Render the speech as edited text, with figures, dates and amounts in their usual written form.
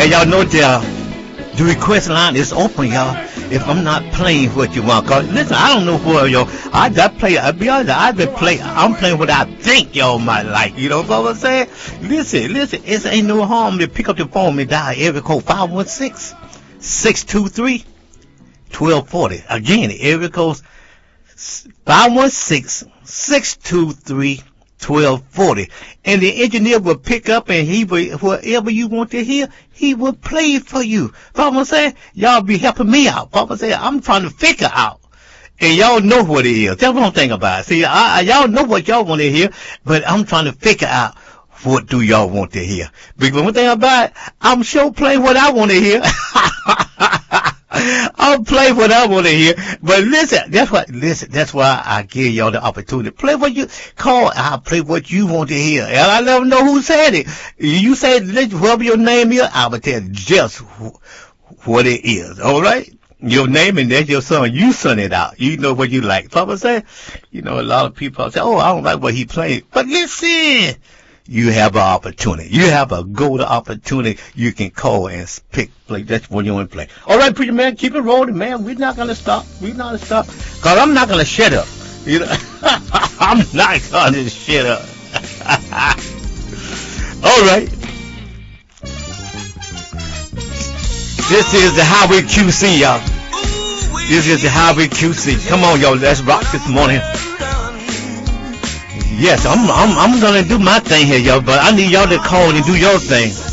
y'all know the request line is open, y'all. If I'm not playing what you want, cause listen, I don't know what y'all. I'll be honest. I'm playing what I think y'all might like. You know what I'm saying? Listen. It ain't no harm to pick up the phone and dial area code 516-623-1240. Again, the area code 516-623-1240. And the engineer will pick up and he will, whatever you want to hear, he will play it for you. Papa say, y'all be helping me out. Papa say, I'm trying to figure out. And y'all know what it is. That's what I'm thinking about. See, y'all know what y'all want to hear, but I'm trying to figure out what do y'all want to hear. Because one thing about it, I'm sure playing what I want to hear. I'll play what I want to hear. But listen, that's why I give y'all the opportunity. Play what you call. I'll play what you want to hear. And I never know who said it. You say whoever your name is, I will tell just what it is. All right? Your name and that's your song. You sung it out. You know what you like. Papa say, you know, a lot of people say, oh, I don't like what he played. But listen. You have an opportunity. You have a golden opportunity. You can call and play. That's what you want to play. All right, preacher man, keep it rolling, man. We're not gonna stop. Cause I'm not gonna shut up. You know, I'm not gonna shut up. All right. This is the Highway QC, y'all. This is the Highway QC. Come on, y'all. Let's rock this morning. Yes, I'm gonna do my thing here, y'all, but I need y'all to call and do your thing.